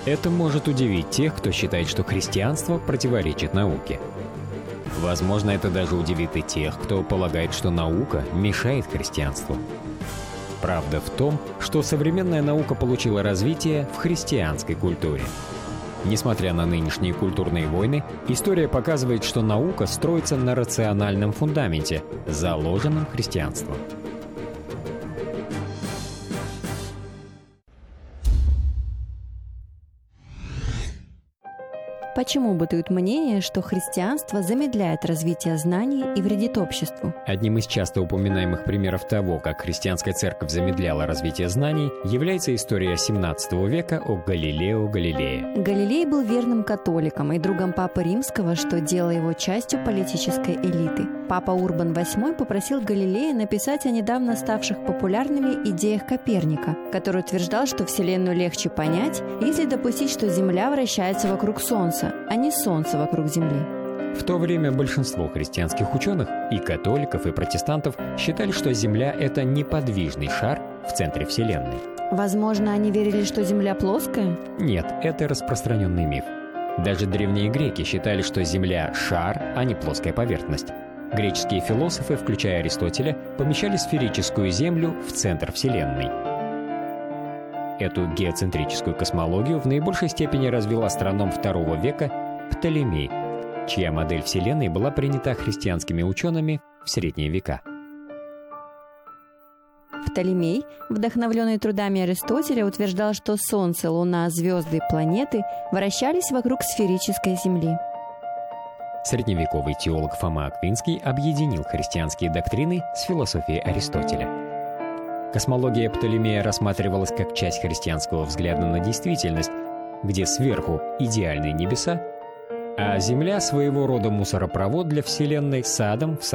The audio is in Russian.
Это может удивить тех, кто считает, что христианство противоречит науке. Возможно, это даже удивит и тех, кто полагает, что наука мешает христианству. Правда в том, что современная наука получила развитие в христианской культуре. Несмотря на нынешние культурные войны, история показывает, что наука строится на рациональном фундаменте, заложенном христианством. Почему бытует мнение, что христианство замедляет развитие знаний и вредит обществу? Одним из часто упоминаемых примеров того, как христианская церковь замедляла развитие знаний, является история XVII века о Галилео Галилее. Галилей был верным католиком и другом Папы Римского, что делало его частью политической элиты. Папа Урбан VIII попросил Галилея написать о недавно ставших популярными идеях Коперника, который утверждал, что Вселенную легче понять, если допустить, что Земля вращается вокруг Солнца, а не Солнце вокруг Земли. В то время большинство христианских ученых, и католиков, и протестантов, считали, что Земля — это неподвижный шар в центре Вселенной. Возможно, они верили, что Земля плоская? Нет, это распространенный миф. Даже древние греки считали, что Земля — шар, а не плоская поверхность. Греческие философы, включая Аристотеля, помещали сферическую Землю в центр Вселенной. Эту геоцентрическую космологию в наибольшей степени развил астроном II века Птолемей, чья модель Вселенной была принята христианскими учеными в средние века. Птолемей, вдохновленный трудами Аристотеля, утверждал, что Солнце, Луна, звезды и планеты вращались вокруг сферической Земли. Средневековый теолог Фома Аквинский объединил христианские доктрины с философией Аристотеля. Космология Птолемея рассматривалась как часть христианского взгляда на действительность, где сверху идеальные небеса, а Земля — своего рода мусоропровод для Вселенной с адом в